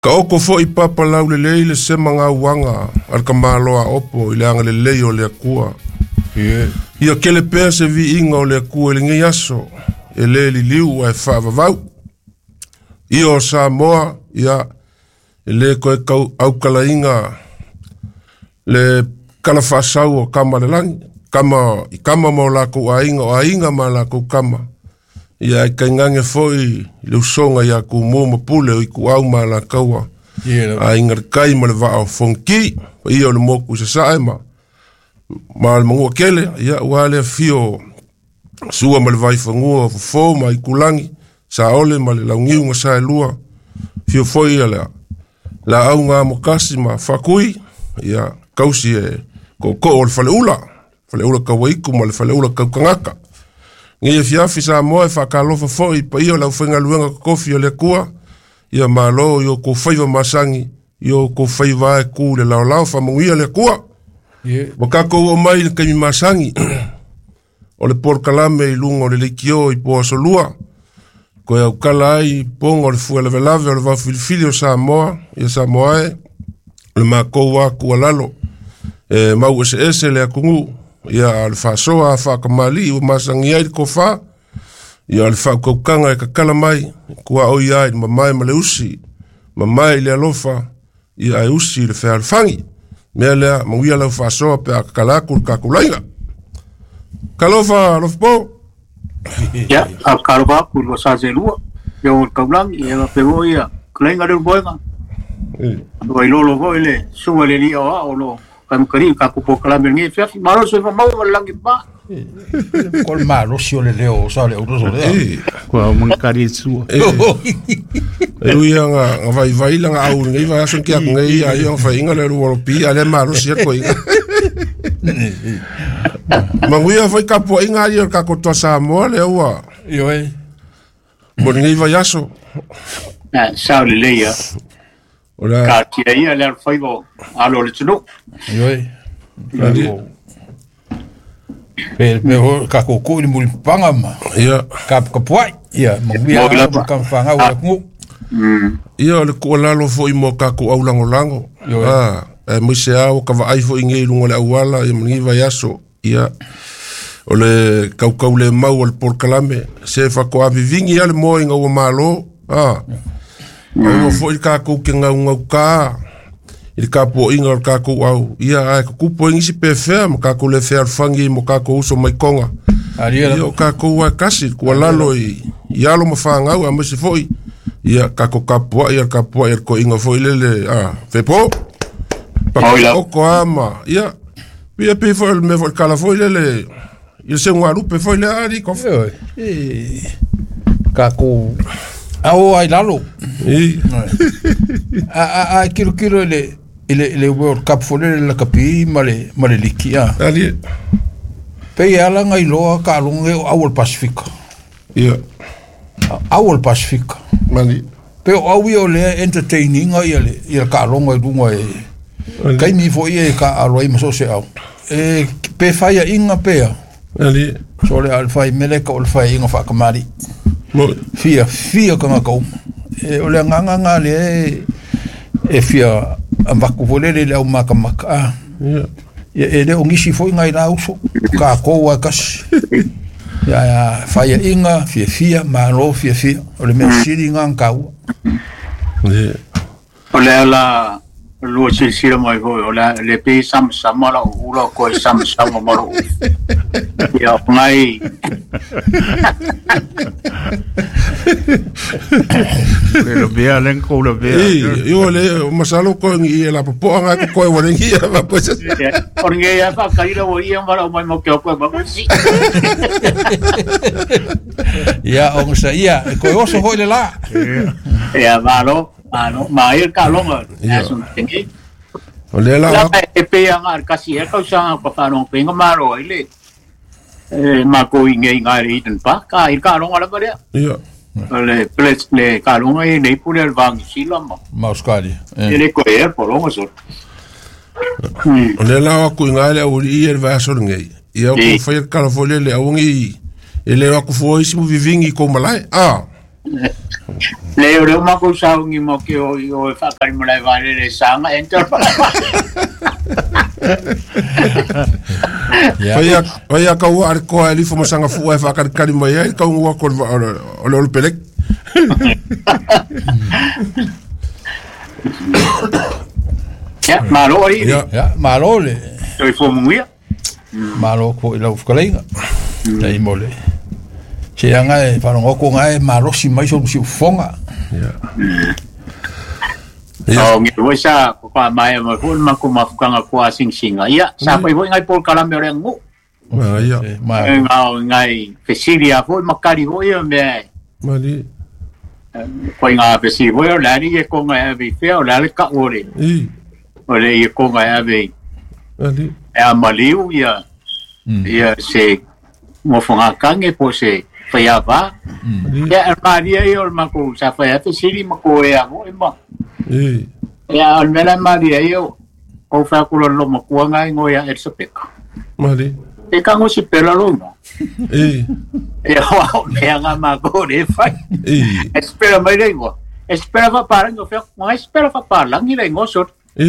Ka oko fo I papa lau le lei le sema ngā wanga ar ka māloa opo I le anga le lei o le akua. Ia kele pēr se vi inga o le akua le ngai aso e le li liu ai whaavavau. Ia o Samoa, ia e le koe au kala inga le kala whaasau o kama le langi. Kama mo lako o ainga ma lako kama. Ia e kai ngange foi le usonga ia ku mōma pule o I ku au ma la kaua. A inga kai ma le vao fonki, ia o le moku se saema. Ma le mangua kele, ia ua le fio sua ma le vai whangua fo ma I kulangi, sa ole ma le laungiu nga sa e lua. Fio foi ia la au ngā mokasi ma whakui, ia kausi e ko o le whale ula kawaiku ma le whale ula kaukangaka. Ngia fiafi sa moe whakalofa foi pa ia lau whenga luenga kofi o le kua. Ia malo yo ko whaiva masangi, yo ko whaiva e ku le lau whamungia le kua. Wakako o mai le kaimi masangi. O le porkalame I lungo le likio I poa solua. Ko e au kala ai pongo le fuela velave o le vau filifili o Samoa. Ia Samoa e le mako waku alalo. Mau ese le akungu. Ia le whaasoa whakamali o masangi ai ko wha. Ia le whaakaukanga e kakala mai. Kua oi ai mamai ma le usi. Mamai le alofa. Ia e usi le whea alfangi. Mea lea mawia lau whaasoa pe a kakalaku le kakulainga. Kalofa alofa po? Ia, a kalofa kulu sa se lua. Ia o kaulangi, ia pewo ia. Kulainga le boenga. Ua ilolo ho ile. Sunga le ni awa o lo. Kam kari ka ku po kala mengi fiafi malo so fa mau langi pa kol malo si o le leo sa le uto so le ko mon kari su ia nga vai langa au ngai va so ki ak ngai ai on fa inga le ro pi ale malo si ko inga manguia foi ka po inga ai ka ko to sa mo le ua yo bon ngai va yaso sa le leia ka tia ia le whaivo alo le tunu. Ioi. Me ho ka koko ni muli panga ma. Ia. Ka puai. Ia. Mawia ka whanga ua kungu. Ia le kua lalo fo I mo ka ko au lango. Mo se au ka vai fo ingei lungo le auala. Ia mani vai aso. Ia. O le kau le mau o le porkalame. Se whako avivingi ia le mo inga ua malo. Au fo I kako ke ngau ka. I kako inga o kako au. Ia ai kupo ingisi pe fea mo kako le fea fangi mo kako uso mai konga. Ia o kako wa kasi kua lalo I alo mawhanga au a mese foi. Ia kako kapua ia kapua ia ko inga foi lele fepo. Paka oko ama. Ia pia pe foi me foi kala foi lele. Il se ngwaru pe foi le ari kof. Kako Ao ai lalo. A kilo le World Cup fole le kapi male likia. Ali. Pe ala ngai loa ka lunge au Pacific. Ia. Au Pacific. Mali. Pe au io le entertaining ai le ka longa dunga e. Kai mi foi e ka aloi maso se au. Pe faia inga pe. Ali. So le al fai mele ka ol fai inga fa kamari. Fia kanga kau. O le nganga le fia ambaku volele le au maka. E le ongisi foi ngai la uso. Ka koua kas. Ya faya inga fia malo fia. O le mesiri ngang kau. O le la lo sila mai ho o le pe sama la ula ko sama malo. Ya ngai le bea len ko le bea yo le masalo ko ngi la popo nga ko wa ngi va pues por ngi ya pa kai lo ia mara mai mo ko ba si ya on sa ia ko oso ho le la ya malo mai ka longa asun tingi o le la e pe nga kasi e ka sa pa pa no pe nga maro ile ma ko ngi ngai iten pa ka ka longa la ba ia le plets le kalunga e nei pule al vang silama mauskali ele ko por longa so le la ku ngai le uri e va so ngai ia ko fa ka fo le au ngi ele wa ku fo isi mu vivingi ko malai Leo leo mako saungi mo ke o whakari mo lai vare le sanga enter Vai a kau ar ko ali fo masanga fu e whakari mai ai kau ngua ko o pelek. Ya, malo ori. Ya, malo le. Toi fo mungia. Malo ko ila ufkalenga. Dai mole. Se anga e whanongo ko ngai malo si mai so si ufonga. Oh, ngi wo sa ko pa mai mo ko ma ko mafukanga ko asing singa. Ya, sa ko wo ngai pol kala me rengu. Ya. Ngai fesilia fo makari wo yo me. Mali. Ko nga fesi wo yo la ni ko ngai be fe o la ka ore. Ole ye ko ngai be. Mali. E maliu ya. Ya se mo fonga kange po se faya ba. Ya maria yo mako sa faya fesili mako e amo e ma. Ya almela maria yo o fa ko lo mako ngai ngoya e sepeka. Mali. E kango si pela lo no. E ho me anga mako de fai. Espera mai rengo. Espera fa para no fe, ma espera fa para lang ni rengo so.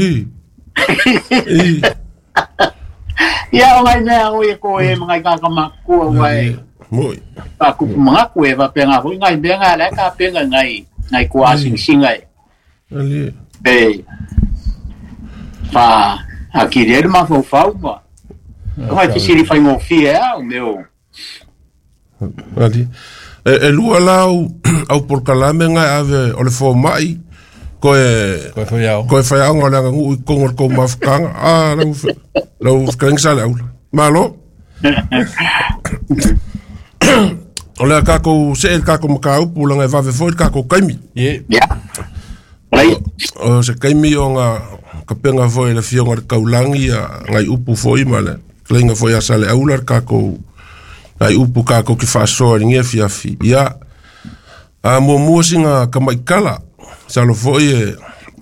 Ya o ngai na o e ko e mga kakamako wai. Moi. Pa ku mga ku e va penga ho ngai benga la ka penga ngai ku asing singai. Ali. Be. Pa aqui ele ma fo fauma. Ngai siri fai mo fia o meu. Ali. E lua lau au por kalame ngai ave o le fo mai. Ko e fai au ngā ngu i kongor ko mafukanga. Lau kring sale au. Malo? O lea kako se el kako makau pulanga e vave foi kako kaimi. Ya. Rai. O se kaimi o ngā kapenga foi le fionga de kaulangi a ngai upu foi male. Klinga foi a sale aular kako ngai upu kako ki whasoa ringe fiafi. Ia. A mua singa kamaikala. Salo foi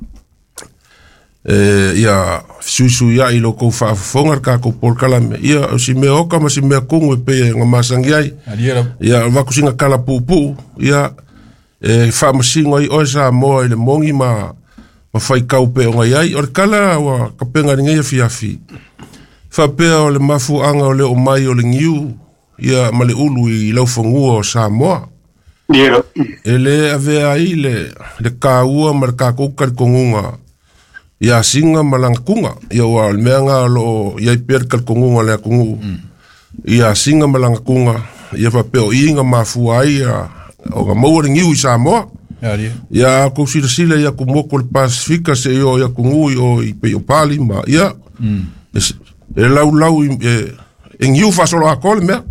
ia susu ia i loko whaafongar kako por kalame. Ia o si mea oka ma si mea kungu e pe ngā masangi ai. Ia waku singa kala pupu. Ia whaamasingo i oe sa moa i le mongi ma whai kau pe o ngai ai. O le kala wa kapenga ringa ia fiafi. Whapea o le mafu anga o le o mai o le ngiu. Ia ma le ulu i laufangua o sa moa. E le avea ai le kāua ma le kākoukari kongunga. Ia singa malangakunga. Ia ua le mea ngā lo ia i perkari kongunga le akungu. Ia singa malangakunga. Ia whapeo inga mafua ai o ngā maua ringiu i Samoa. Ia kou sila ia kumoko le Pasifika se i o ia kungu i pe o pali ma ia. E lau e ngiu whasolo a kole mea.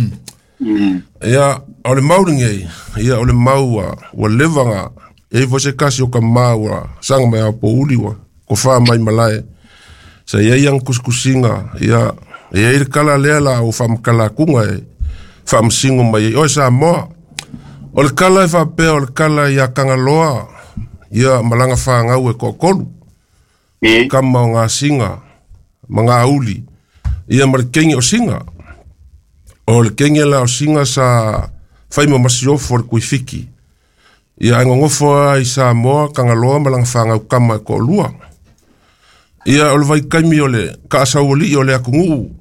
Ia o le mauringei. Ia o le maua ua levanga. E vose kasi o ka maua sanga mai a po uliwa. Ko wha mai malae. Sa ia iang kuskusinga. Ia i kala lea la o whamakala kunga e. Whamsingo mai. Oi sa moa. O le kala e whapea o le kala ia kangaloa. Ia malanga whangau e kokolu. Kama o ngā singa. Mga uli. Ia marikengi o singa. O le kengi la o singa sa whaima masiofo le kuifiki. Ia ngongofo i sa moa kangaloa malanga whangau kama e ko lua. Ia o le vai kaimi o le kaasauali o le akungu.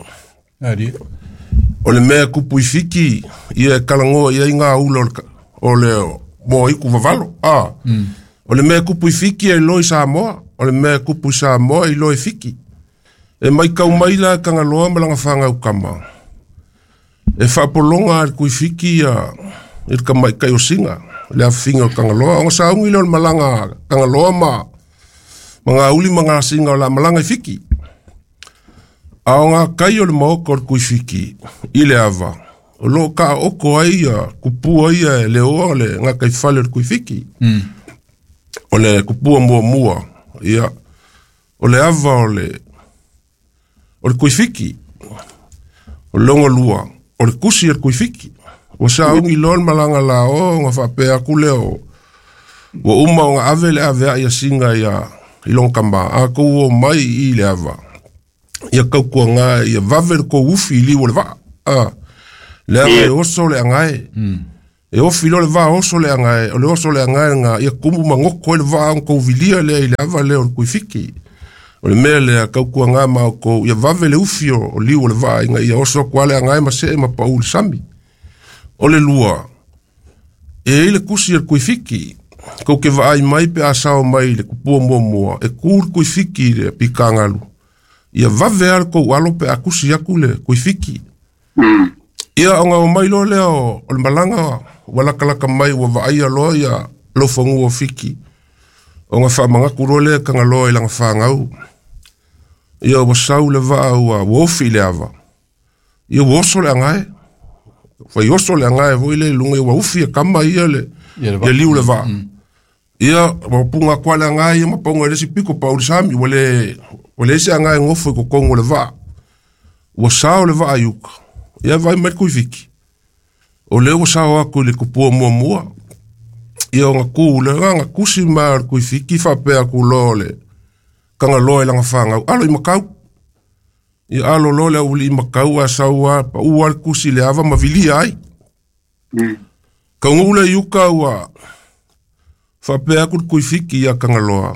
O le mea kupu i fiki. Ia kalangoa ia inga ula o le moa iku vavalo. O le mea kupu i fiki e loi sa moa. O le mea kupu i sa moa i loi fiki. E mai kau maila kangaloa malanga whangau kama. E whapolonga ar kui fiki i ka mai kai o singa. Le a whinga o kangaloa. O sa ungi leo malanga kangaloa ma. Mga uli mga singa o la malanga i fiki. A o ngā kai o le maoko o kui fiki. I le ava. O lo ka oko ai kupu ai le oa le ngā kai whale o kui fiki. O le kupua mua. Ia. O le ava o le kui fiki. O longa lua. O le kusi ar kui fiki. O sa ungi lon malanga la o ngā whapea kule o. O uma o ngā ave le ave ia singa ia i longkama. A kou o mai i le ava. Ia kaukua ngā ia vaver ko ufi i liwa le va. Le ave oso le angae. E o filo le va oso le anga, o le oso le anga nga ia kumu mangoko le va on vilia le ile ava le o kuifiki. O le mea le kaukua ngā mao ko ia vave le ufio o liu le va inga ia oso kwa le anga ma se ma paul sami. O le lua. E ile kusi le kuifiki. Ko ke va ai mai pe asao mai le kupua mua e kur kuifiki le pikangalu. Ia vave ar ko alo pe akusi aku le kuifiki. Ia o ngā mai lo leo o le malanga wala kalaka mai wa vai alo ia lo fongu o fiki. O ngā whamanga kuro le kanga loa ilanga whangau. Ia wa sau le va ua wofi le ava. Ia woso le angae. Whai oso le angae voi le lunga wa ufi e kama ia le liu le va. Ia mapunga kwa le angae ia mapunga e resi piko paurisami wale ese angae ngofo i kukongo le va. Wa sau le va ayuka. Ia vai mai kuifiki. O leo sao aku le kupua mua. Ia o ngaku le ngā kusi maa kuifiki whapea ku lo le. Kanga loe langa whangau. Alo i makau. Ia alo lo le uli i makau a saua pa ua kusi le ava mavili ai. Ka ngule yuka ua whapea ku kuifiki ia kanga loa.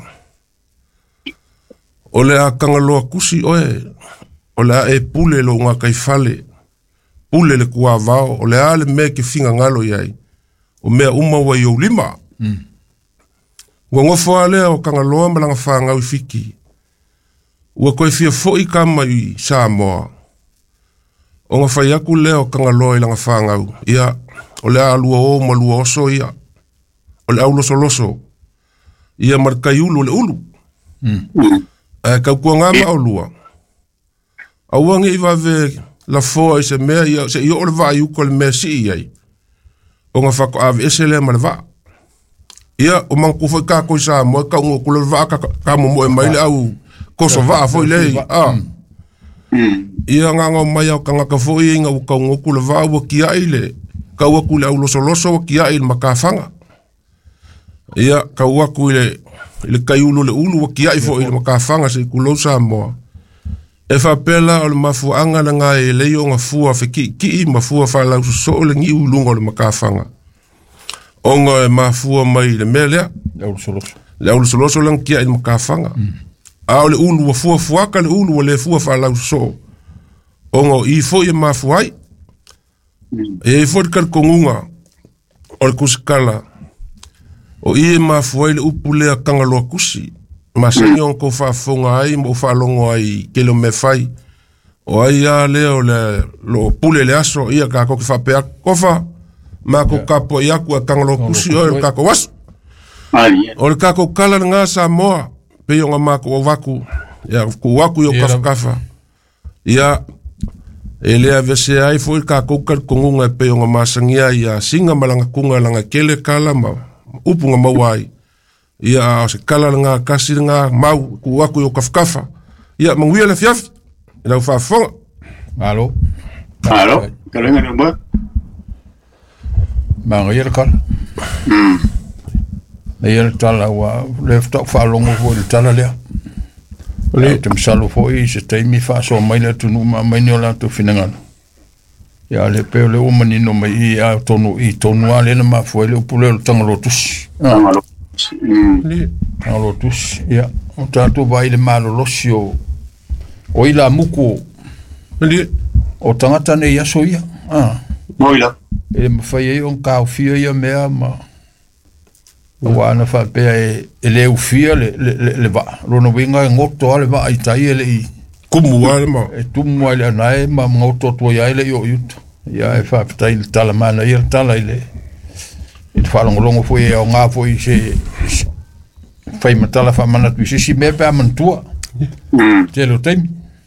O le a kanga loa kusi oe. O le a e pule lo ngā kaifale. Pule le kua vao, o le ale mea ke finga ngalo iai. O mea uma wa i o lima. Ua ngofo alea o kanga loa malanga whangau i fiki. Ua koe fia fo i kama i Samoa. O ngā whai aku lea o kanga loa i langa whangau. Ia, o le alua o malua oso ia. O le au loso loso. Ia markai ulu o le ulu. Kaukua ngama o lua. Auange i vave... La foa i se mea ia, se i o le va i uko le mea si iai. O ngā whako ave ese lea ma le va. Ia, o mang kufo i kako i sa moe, ka ungo kule le va ka moe mai le au koso va fo i lei. Ia nganga o mai au ka ngaka fo i inga u ka ungo kule va ua ki ai le. Ka ua kule au loso loso ua ki ai le makawhanga. Ia, ka ua kule le kai ulu le ulu ua ki ai fo i le makawhanga se i kulo sa moa. E whapela o le mafuanga na ngā e leo ngā fua whiki ki mafua whalau so o le ngi ulunga o le makawhanga. O ngā e mafua mai le mea lea. Le aulu soloso lang kia i le makawhanga. A o le ulu wa fua fuaka le ulu wa le fua whalau so. O ngā i fo i mafuai. E i fo i kar kongunga o le kusikala. O i e mafuai le upu lea kangaloa kusi. Masengi on ko whafonga ai, mo whalongo ai kelo me whai. O ai a leo le lo pule le aso, ia ka koki whapea kofa, ma ko kapo i aku a kangalo kusi o le kako wasu. O le kako kala ngā Samoa, pe o ngā mako o waku, ia ku waku i o kafa. Ia, e lea vese ai fo i kako kar kongunga pe o ngā masangia ia singa malanga kunga langa kele kala ma upunga mawai. Ia se kala ngā kasi ngā mau ku waku i o kafkafa. Ia manguia le fiafi. Ila u whafonga. Alo. Alo. Kalenga ni mba. Manguia le kala. Ia le tala wa le ftok whalongo fo le tala lea. Le te msalo fo i se teimi whaso mai le tunu ma mai ni o la tu whinangana. Ia le peo le umanino mai i a tonu i tonu a le na mafua le upule le tangalotusi. Tangalotusi. Tangalotusi, ia. O tātou vai le malolosi o ila muku o tangata nei aso ia. Moila. E mawhai e on ka ufia ia mea ma wana whapea e le ufia le va. Rono winga e ngoto ale va ai tai ele i kumu ale ma. E tumu ale anae ma ngoto tua ia ele i o yuta. Ia e whapetai le tala mana ia tala ile. I te whalongolongo fo e o ngā fo i se whai matala whamana tui se si mea pēa mantua. Te lo teimi.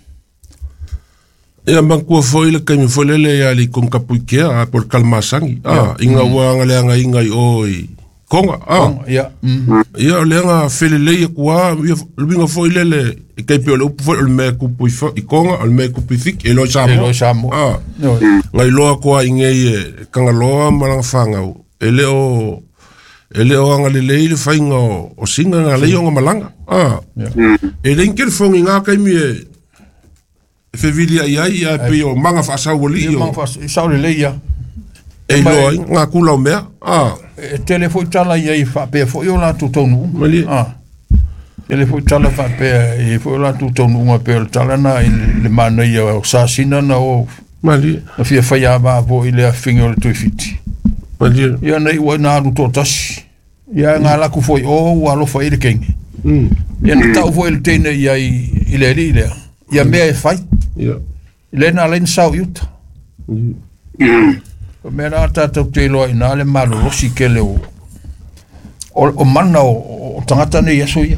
Ia mangkua foi le kaimi foi lele ia li kong kapuikea a por kalmasangi. Inga uanga leanga inga i oi konga. Ia. Ia leanga felele ia kua winga foi lele i kaipi o le upu foi o le mea kupu i konga o le mea kupu i fik e loi samo. E loi samo. Ngai loa kua ingei e kanga loa maranga whangau. E leo anga lelei le whainga o singa ngā leo ngā malanga. E leinke le whongi ngā kaimi e fevilia ia pe o manga fa sa woli o manga fa sa le leia E loi, ngā kula o mea. Tele fo tala ia I whapea fo I o lātou tonu. Mali. Tele fo tala whapea I fo o lātou tonu unga pea o tala na I le mana ia o sāsina na o. Mali. Na fia whaia maa po I le a whingi o le tui fiti. Mali. Ia nei ua nā aru tō tasi. Ia ngā laku fo I o alofa I le kengi. Ia na tau fo I le teina ia I le ri lea. Ia mea e whai. Ia. I le nā leina sau iuta. Mea nā tātou te loa I nā le malo rosi ke le o mana o tangata nei aso ia.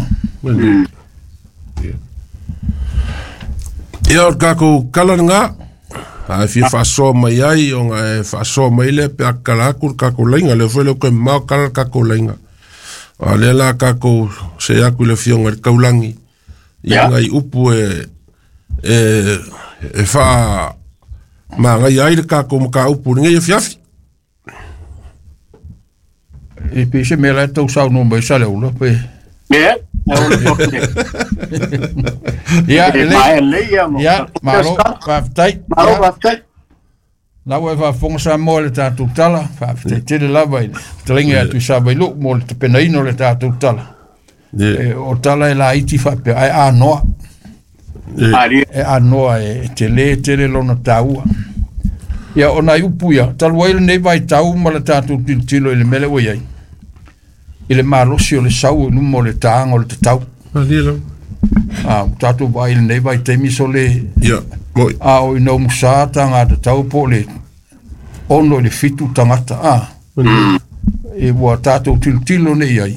Ia o kako kalanga, a fia whasoa mai ai, o ngā e whasoa mai le pe akalakur kako lainga, le whele o koe mau kala kako lainga. A le la kako se aku le fionga le kaulangi, ia ngai upu e wha ma ngai ai le kako maka upu, ngai e fiafi. E pe se me la tau sau no mai sale ula pe. Yeah. Ja, malo whaftai. Malo whaftai. Lawa e whafonga sa mo le tātou tala, whaftai te le lawa I te linga atu sa bai luk mo le te penaino le tātou tala. O tala e la iti whape, ai a noa. E a noa e te le lona tāua. Ia o nai upu ia, talua ele nei vai tau ma le tātou tilo I le mele o iai. I le malosi o le sau o numo le tāanga o le tatau. Tātou vai le nei vai teimi so le... A o ina o musa tanga tatau po le ono le fitu tangata. E wa tātou tilo nei iai.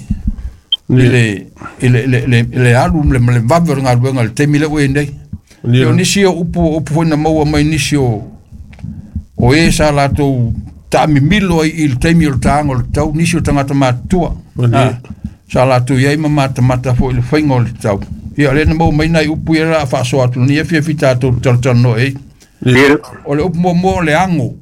Le alu le vavere ngā ruenga le teimi le ue nei. Io nisi o upu na maua mai nisi o e sa lātou tāmi milo I le teimi o le tāanga o le tau, nisi o tangata mātua. Sa lātou iai ma mata fo I le whainga o le tau. Ia le na mau mai nai upu ia la whaaso atu, ni e fia fita tātou taltano e. O le upu mo le ango.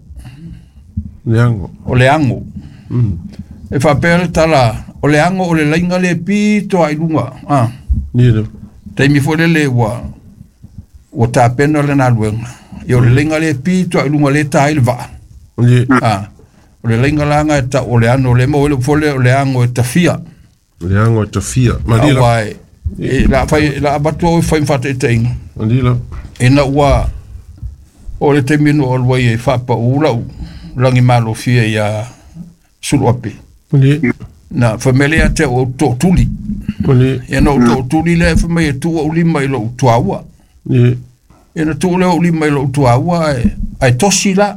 O le ango. E whapea le tala, o le ango o le lainga le pito ai lunga. Teimi fo le ua tāpena le nā luenga. Ia o le lainga le pito ai lunga le tā i le vaa. O le lainga langa e ta o le ano, le mo le fole o le ango e ta fia. Le ango e ta fia. Awai, la abatua o fai mfata e te inga. E na ua, o le te minu o lua e whapa ula u, langi malo fia ia sulu ape. Na whamelea te o tō tuli. E na o tō tuli le whamei e tua o lima I lo utuaua. E na tua leo o lima I lo utuaua ai tosi la.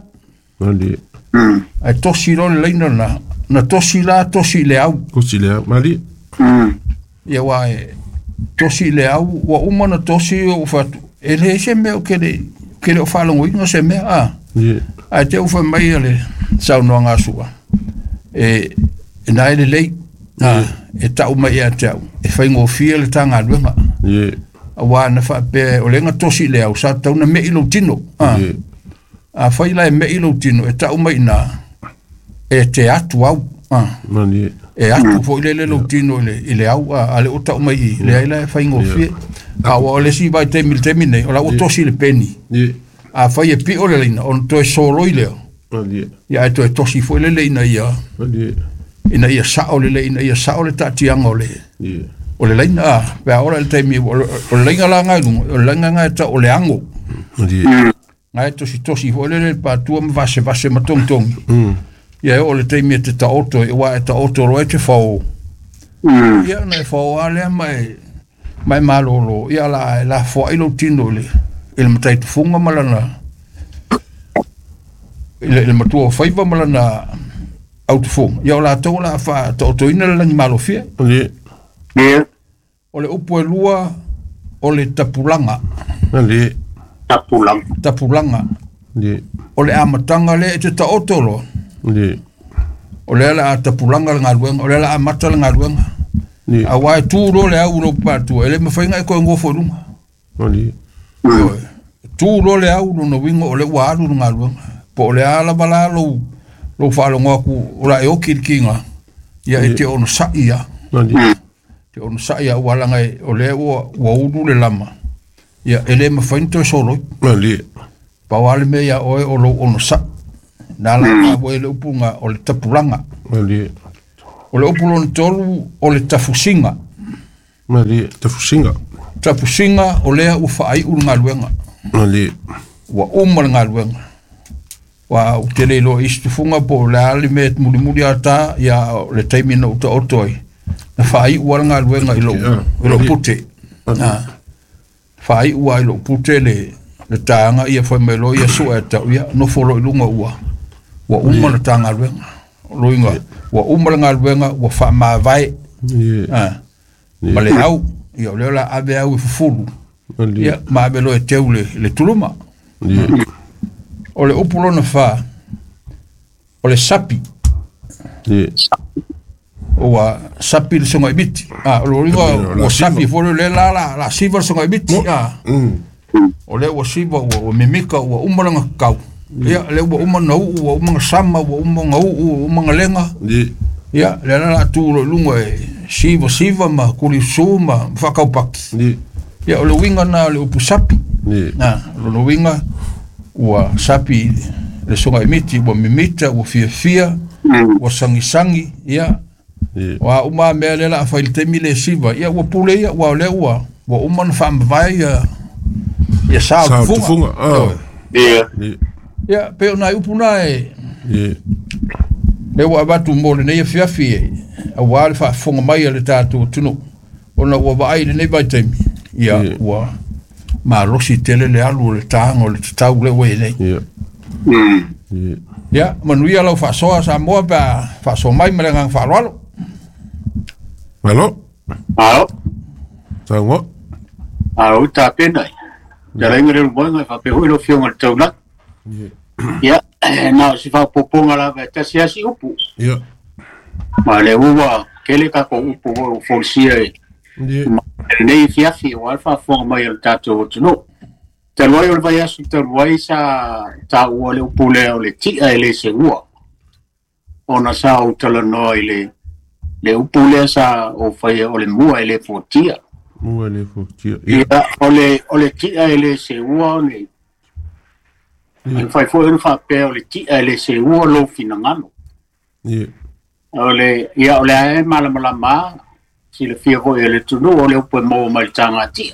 Ai tosi lo le leina na tosi la tosi le au. Tosi le au, mali. Ia wa tosi le au, wa umana tosi o fatu. E le se meo ke le o whalongo inga se mea. Ai te ufa mai le sau noa ngā sua. E nai le lei, e tau mai a te au. E whaingo fia le tanga luenga. A wā na whape o lenga tosi le au, sa tau na me ilo tino. A whaila e me ilo tino, e tau mai na e te atu au. E atu fo ile le lo tino I le au, a le o tau mai I le aila e whaingo fia. A wa o le si vai te mine, o la o tosi le peni. A whai e pi o le leina, o to e solo I leo. Ia e to e tosi fo ile leina ia. Ina ia sao le leina, ia sao le tatianga o le. O le leina, pea ora le teimi, o le leina la ngai lungo, o le leina ngai ta o le ango. Ngai tosi fo ile le patua ma vase ma tongtongi. Ia o le teimi e te taoto, e wa e taoto roe te whao. Ia na e whao alea mai malolo, ia la whao ilo tino ele matai te funga malana, ele matua o whaiva malana au te funga. Ia o la tau la wha taoto ina le langi malo fia. O le upu e lua o le tapulanga. Tapulanga. O le amatanga le e te taoto loa. O le ala tapulanga ngā ruenga, o le ala amata ngā ruenga. A wai tūro le au ro pātua, ele mawhainga e koe ngofo runga. Tūro le au no wingo o le waru ngā ruenga. Po o le ala bala lo whalonga ku, o la e o kirkinga, ia e te ono saia. Te ono saia walanga e o le ua uru le lama. Ia ele mawhainto e soroi. Pa wale me ia oe o lo ono sa. na la o le upunga o le tapulanga o le upulo tolu o le tafusinga tafusinga o lea u fai u ngaluenga wa umar ngaluenga wa u te leilo istufunga po le alimet mulimuli ata ya le taimina uta otoi na fai u ngaluenga ilo pute fai u ilo pute le taanga ia foi melo ia sueta ia no folo ilunga ua wa umar tanga ngaluenga loinga wa umar ngaluenga wa fa ma vai ma le au ia le la ave au fufulu ia ma belo e teule le tuluma o le upulo na fa o le sapi o wa sapi le songa ibiti o loinga o sapi folo le la siva songa ibiti o le wa siva o mimika o umar ngakau ia le wa umar na o umar sama o umar lenga ia le la tu lo lunga siva ma kuli suma whakaupaki ia o le winga na le upu sapi na lo winga ua sapi le songa imiti ua mimita ua fia ua sangi ia wa uma mea le la whailitemi le siva ia ua pule ia ua le ua uma na whaamavai ia sao tufunga ia peo na upu na le ua abatu mo le neia fiafi a wale fa fonga mai le tatu tunu ona ua vai le nei vai taimi ia ua ma rosi tele le alu le tango le tau le we nei ia manuia lau fa soa sa moa pa fa so mai me ngang fa lo alo tango ta pena ya le ngere mo ngai fa pe ho lo fio ngal tau na ia na si fa poponga la va sia si upu ia ma le ua kele ka ko upu o folsia nei fiafi o alfa fonga mai el tato no te loi o vai asu te loi sa ta o le upu le o le ti ele se ua ona sa o tala no le upu le sa o fai o le mua ele fotia ia o le ti ele se ua ne fai foi fa pe o le ti ele se ua lo finangano ole ia ole ai malama si le fia vo ele tu no ole po mo mal tanga tia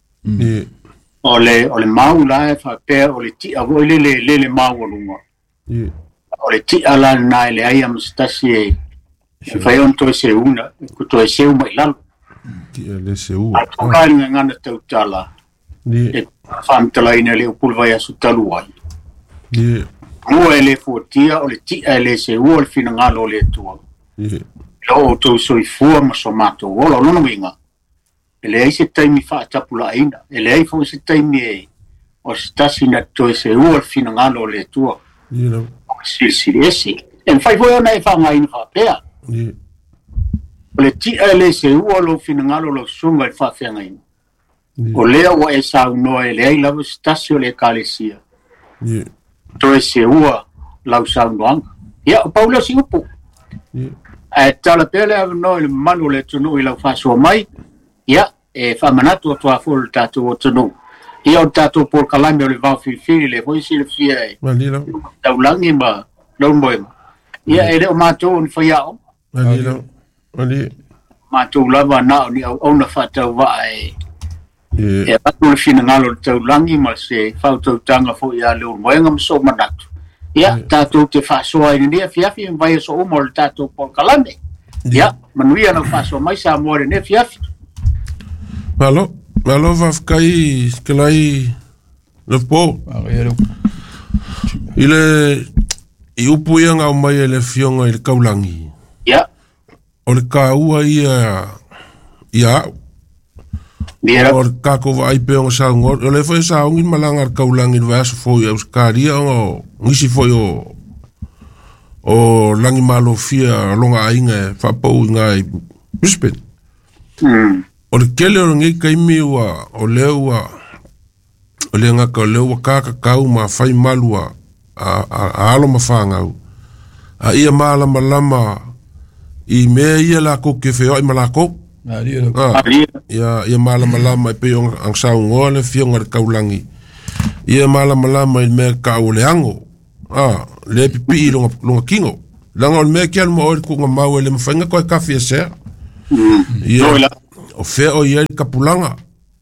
ole mau la fa pe ole ti avo le mau lunga ole ti ala na le ai am stasi fai on to se una ku to se u mai lan ti le se u ka ngana te utala e fam tala ina le pulva ya sutalua o ele fotia o le ti ele se o le finangalo le tua lo to so I fu ma so mato o lo no winga ele ai se taimi fa tapula ina ele ai fo se taimi o stasi na to se o le finangalo le tua si esi en fai vo na fa mai in fa pea o le ti ele se o lo finangalo lo sunga fa fe ngai o le o e sa no ele ai la stasi o le kalesia to se ua lau saunoanga. Ia, Paulo si upu. Tala pele no il manu le tunu I lau fasua mai. Ia, whamanatu o tua fulu tatu o tunu. Ia o tatu por kalame o le vau filfili le voisi le fia e. Taulangi ma, lau moema. Ia, ele o mātou ni whaiao. Mātou lava nao ni au ona whatau waa e. E atu le fina ngalo le taulangi ma se whautautanga fo ia leo moenga mso manatu. Ia, tātou te whasoa I nea fiafi vai so umo le tātou por kalame. Ia, manuia na whasoa mai sa moare ne fiafi. Malo whafkai ke lai le po. I upu ia ngau mai e le fionga I le kaulangi. Ia. O le kaua ia au. O kako vai pe o saungo o le foi saungi malanga kaulangi vai so foi os karia o ngisi foi o langi malo fia longa inga fa po ngai bispen o le kele o ngai kaimi o lewa o le nga ka lewa kaka kau ma fai malua a alo mafanga a ia mala malama I me ia la ko ke fe o malako ia malama I pe ang saungo le fionga kaulangi ia malama I me ka o le ango le pipi longa kingo langa o me kia mo ku nga mau le mfanga ko kafi se ia o fe o ia kapulanga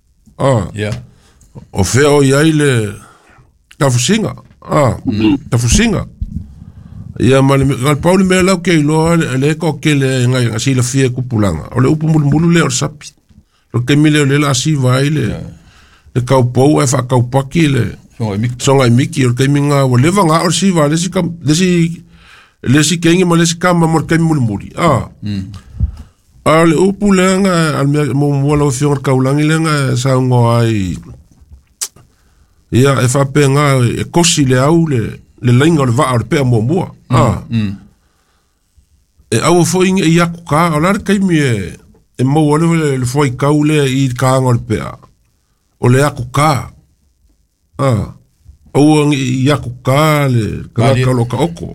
o fe o ia le tafusinga tafusinga ia mal Paul me la ke lo le ko ke le nga si le fie kupulanga o le upu mulu le o sapi lo ke mile le la si vai le kau pou e fa kau paki le songa miki o ke minga o le vanga o si va le si kengi mo le si kama mo ke mulmuli le upu le nga al mo lo fio kaulangi le nga sa ngo ai ia e fa penga e kosi le au le lenga le va pe mo e au foi i akuka olar kai mi e mo le foi kaule i ka ngol pe o le akuka o i akuka le ka lo ka oko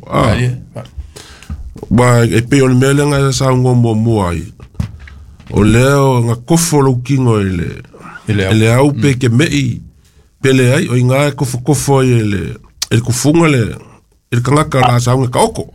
ba e pe o mele nga sa ngo mo ai o leo nga kofo lo kingo ele au pe ke mei pele ai o inga kofo ele kufunga ele kanga la sa nga ka oko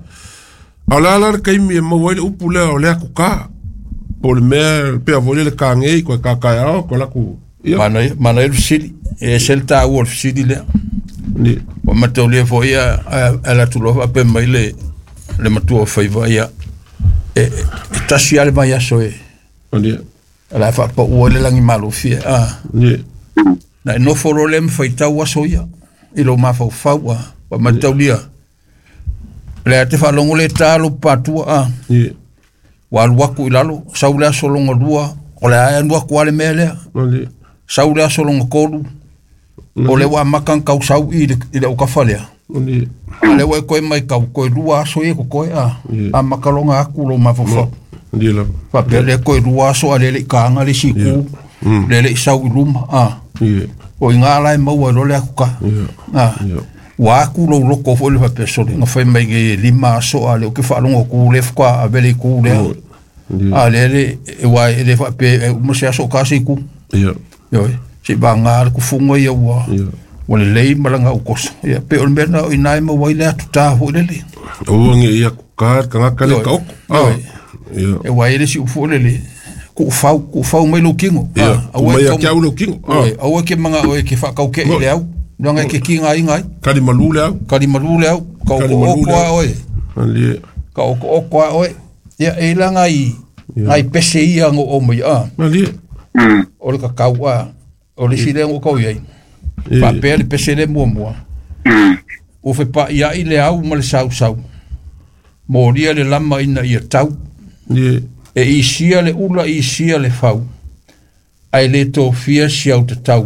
ala kai mi mo wele upule o le akuka por me pe avole le kange ko ka ko la ku mana el sili e selta wolf sili le ni o matole fo ia ala tulo pe mai le matu fa ia e tasiale mai aso ni ala fa po wole langi malo fie ni na no forolem fa tau aso ia ilo ma fa wa mataulia le te fa longo le talo patua wa waku ilalo saula solongo dua o le ai ndua kwale mele saula solongo kodu o le wa makan kau sau i le o kafale le wa ko mai kau ko dua so e ko a makalonga akulo ma fo ndila fa pele ko dua so ale le kanga le siku le sau luma o ingala mo wa le akuka wa ku lo ko fo le pa so nga foi mai ge lima so ale o ke fa longo ku le kwa abele ku le ale wa le fa pe mo se so ka si ku yo si banga ku fungo ye wa le le malanga o ko ya pe o merna o inai mo wa le tuta fo le o nge ya ka ka le ka e wa ile si fo le ku fa mai lo kingo a wa ya lo kingo a wa ke manga o ke fa ka ke le au nanga ke kinga ingai kali malule au ka o kwa oi ali ka o kwa oi ya elanga ai pese ia ngo o mai ali o le ka wa o le sile ngo ko ye pa per pese le mo o fe pa ia ile au mo le sau mo ria le lama ina ia tau e isia le ula isia le fau ai le to fia sia o te tau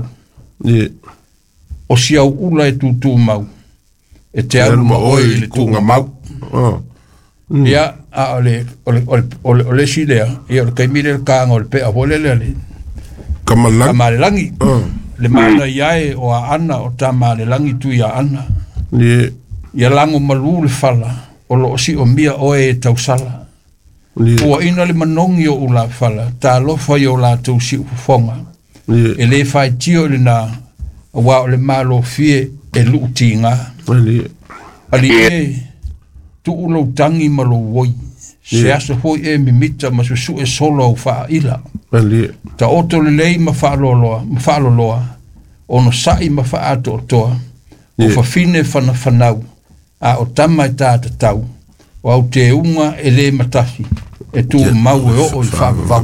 o sia ula e tutu mau e te alu ma oi le tunga mau ia a le silea ia o kai mire ka ngol pe a vole le kamalangi le mana iae o a ana o tama le langi tu ia ana ia lango malu le fala o lo si o mia oe e tausala ua ina le manongi o ula fala ta lofa i o la tau si ufonga e le fai tio le na wa o le malo fie e luutinga ali e tu ulo tangi malo woi se aso hoi e mimita ma su e solo au faa ila ta oto le lei ma faa loloa ono sai ma faa ato o toa o fa fine fana fanau a o tama e tata tau o au te unga e le matasi e tu mau e o i faa vau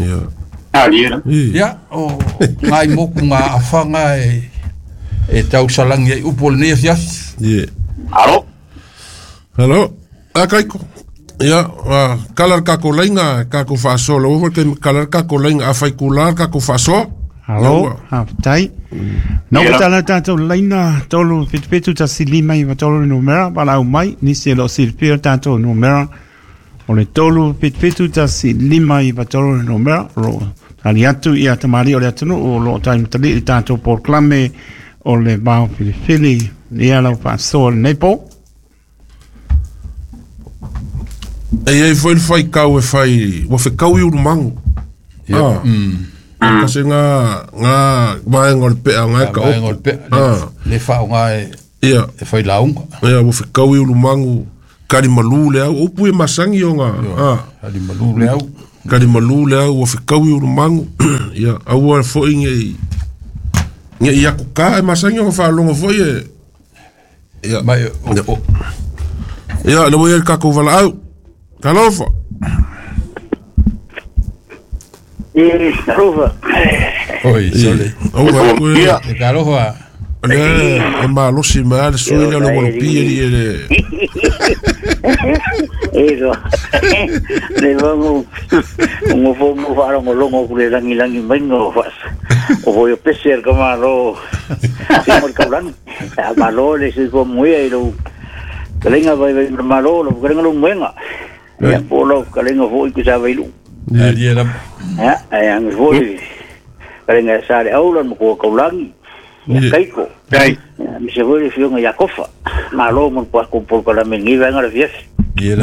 ya o ngai moku ngā awhanga e tau salangi e upo le nea fias Hello akaiko ya kalar kako lainga kako fasolo over ke kalar kako lainga afai kular kako faso Hello tai no tala tanto laina tolo pitpetu ta silima i tolo numera para mai ni se lo silpir tanto numera o le tolo pitpetu ta silima i tolo numera ro aliatu ia tamari o le atu o lo time tali tanto proclame o le bao fili ia lo faso nepo e foi fai kau e fai wo fe kau u mangu kasi nga ngol pe nga ka le fa nga Ia. E fai launga. Ia, wo whikau i ulumangu. Kari malu le au. Upu e masangi o ngā. Kari malu le au. Kari malu le au. Wo whikau i ulumangu. Ia, au a fo inge i aku ka e masangi o whaalonga fo i e. Ia. Mai o. Ia, le wo i kako wala au. Kalofa. Kalofa. Oi, sole. Ia. Kalofa. E malosi ma le sui le lo pia le. Eso. Le vamos un fomo para un longo que le langi vengo fas. O voy a pesar como lo. Como el cabrón. A malo le se como muy lo. Kalenga vai malo lo que lo venga. Ya polo kalenga voy que sabe lo. Ali era. Ang voy. Kalenga sale aula mo ko kaulangi. Kaiko. Kai. Mi se vuole fiò nga Jakofa. Ma lo mo po por con la mengiva nga fies. Era.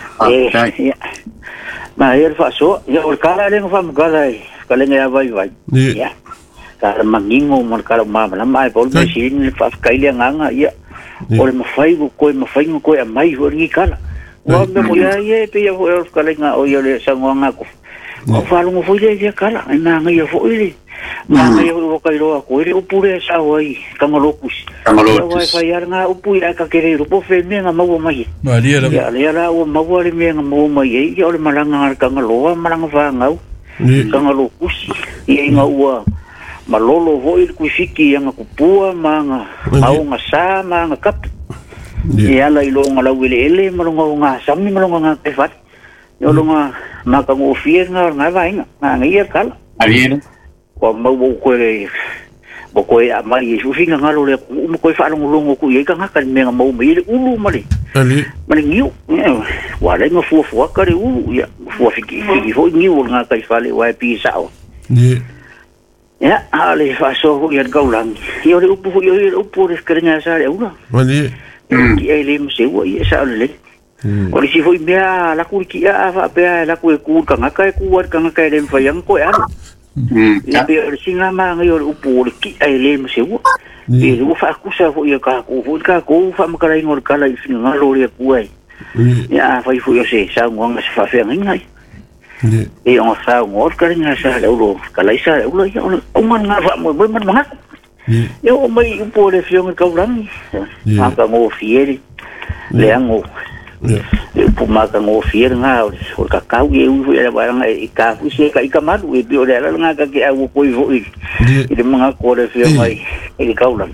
Ma er fa so, ya ol kala le fa mo kala. Kala nga vai. Ya. Kala mangingo mo kala ma mai por me sin fa kaile nga ya. Ol mo fai ko mai ho ngi kala. Wa me mo ya pe ya ol kala nga o yo le sango nga ko. O fa lo mo foi le kala, na nga yo foi. Manga yo ko kairo ko ire upure sa wai kamalokus. Wai fayar nga upu ya ka kere rupo fe me nga mawo mai. Maria la. Ya la o mawo le me nga mawo mai ya le malanga ka ngalo malanga fa ngau. Ka ngalokus. Ia nga ua malolo voi ku fiki nga kupua manga. Au nga sa manga kap. Ya la ilo nga la wile ele malonga nga sami malonga nga tefat. Yo longa maka ngo fier nga vai nga ia kala. Ariel. Ko mau ko a mai su finga ngalo le mo ko fa longo ku ye ka ngaka me nga mau me ulu mali ali mali ngiu wa le ngo fu ka re ulu ya fu fiki ho ngiu nga ka fa le wa pi sao ni ya ale fa so ho ya gaulang yo le upu re skrenga sa le ulu ali ki ele mo se wo ye sa le o si foi mea la ku ki a fa pe la ku ka ngaka ku wa ka ngaka le fa yang ko ya ya pe singa ma ngi o upu ki ai le mo se wo e lu fa ku sa ho ya ka ku fa ma kala ngor kala i singa lo le ku ai ya fa fu yo se sa ngong sa fa fe ngai e on sa ngor ka nga sa le lo kala sa le lo ya o man nga fa mo man ma yo mai upu le fi ngor ka ulang ma ka mo fieri le ango po maka ngo fier nga o ka kau e u era barang e ka fu se ka ikamaru e bio le nga ka ke au po i vo i de mga ko le fier mai e kaulan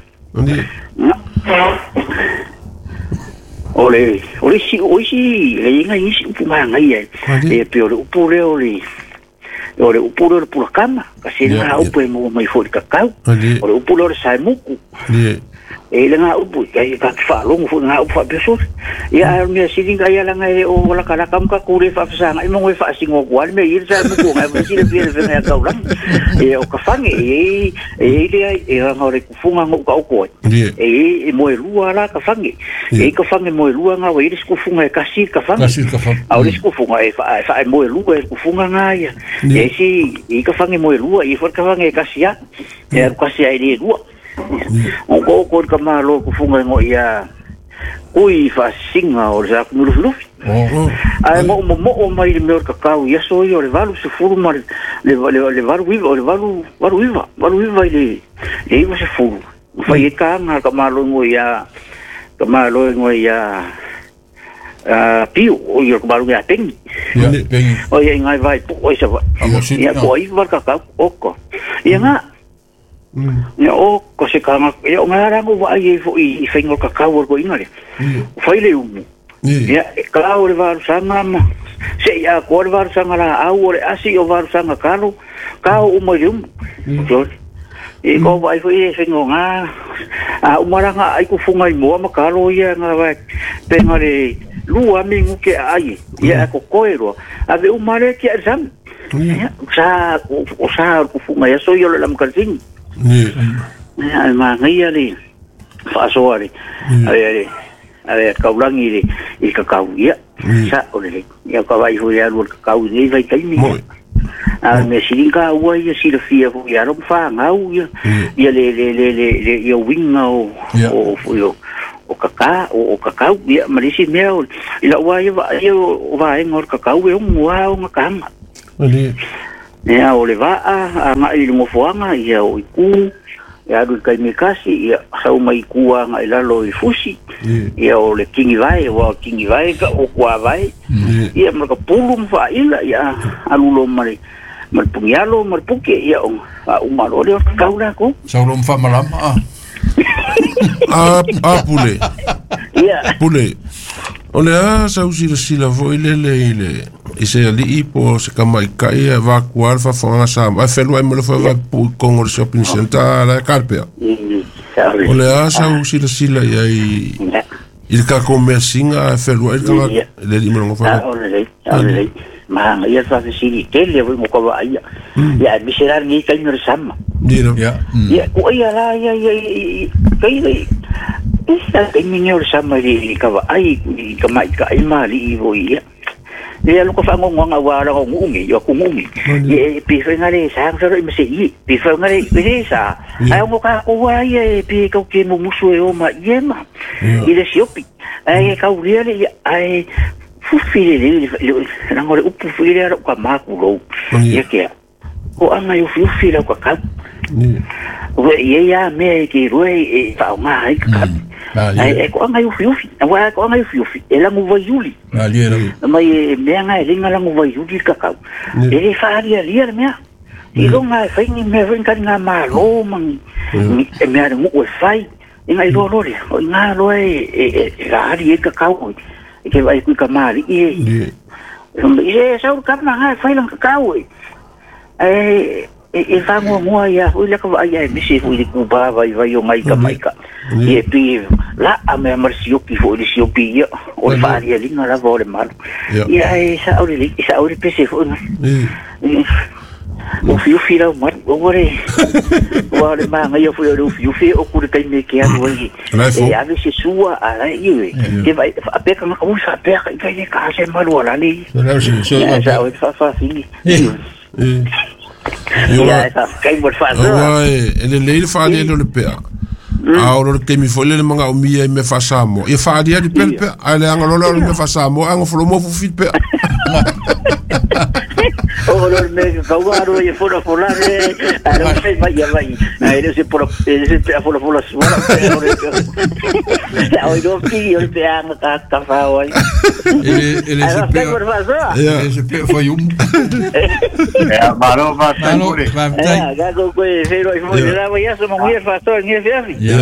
ole si le nga isi po manga ia e bio le upu le ole upu le pura kama ka se nga upu e mo mai fo ka kau ole upu le sai muku e le nga upu ka fa longo fu nga upu beso ya me siringa ya nga o la kala kam ka kure fa sa nga mo fa singo kwal me ir sa mo nga ba sile pire nga ka ulan e o ka fange e nga ore ku funga ngo ka ko e mo lua la ka fange e ka fange mo lua nga wa ir ku funga ka si ka fange a ore ku funga e fa mo lua ku funga nga ya e si e ka fange mo lua e for ka fange ka sia e ka sia e lua o ko ka malo ku funga ngo ia ui fa singa o sa mulu ai mo mai le mer kakao ia so yo le valu se furu mar le valu viva le iba se furu fa ye ka na ka malo ngo ia piu o yo ka malo ia pengi o ia ngai vai o isa ia po i var kakao oko ia nga ya o ko se kanga ya ngara ngo wa ye fo i fengo ka ka ko ingale fai le umu ya ka o le var sanga ma se ya ko le var sanga la au le asi o var sanga kalo ka o mo yum jo e ko wa fo i fengo nga a umara nga ai ku funga i mo ma kalo ya nga va pengale lu amingu ke ai ya ko koero ave umare ke exam ya sa ku funga ya so yo le lam kalting ai ma ngai ali fa so ali ai kaulang i ka kau ia sa ole ya ka vai ho ya lu ka kau ni vai kai ni me silinga ua ia silafia fu ia ro fangau ia le winga o kakau ia marisi mea ila ua ia va ngor kakau e ngua o ngakanga nea o le vaa nga i ngofoanga ia o iku ia du kai mikasi ia sau mai kua nga ila lo i fusi ia o le kingi vai ka o kwa vai ia marka pulum fa ila ia alulo mari marpungialo marpuke ia o umaro le kaula ko sau lo mfa malama pule pule ole sau sila vo ile ise ali po se kamai kai va kuar fa fona sa va felo mo le fa va con o shopping center la carpea ole sau sila ia il ka comercinga felo il ka le di mo fa ole ma ia fa sili tele vo mo ko ia ia miserar ni kai no sama ya ko ia la ia kai esa kai minor sama ri ka va ai ka mai ka mali vo ia ia lo ko fa ngonga wa ra ngungi yo kungungi e pi fengare sa sa ro mse pi fengare sa ai mo ka ko wa ia pi ka ke mo musu e o ma yema ile siopi ai ka uri ai fufile le ngore upu file ro ka ma ku ro ia ke ko anga yo fufile ko ka we ia me ki roi e fa ma ai ka ai ko anga yo fiufi wa ko anga yo fiufi ela mo vai juli mai me anga linga la mo vai juli ka ka ele fa ali me i longa fa ni me ven kan nga ma lo man me ara mo fai inga i lo le nga lo e ga ali ka ka ko ke vai ku ka mari e sa ka ma nga fa lang ka ka e fango mo ia o le ka ia me se fu ku ba vai o mai ka e pi la a me marcio pi fu le sio pi o fa ia linga la vole mal ia sa o le pese fu o fiu fira mo o re ma nga ia fu o fiu o ku le kai me ke a voi e a ve se sua a ia ke vai a pe ka mo sa pe ka ka se mal wala ni sa o fa fini ele leile fa le le pea a o ke mi fole le manga o mi me fa samo e fa dia di pe ale anga lo me fa samo anga fo mo fu fit pe o lo me ka wa ro e fo la re a se vai ele se por se fo la suona o do pi o pe anga ka fa o ele se pe fo yum maro va ga go ko se ro mo la va ya so mo ia fa to ni fiafi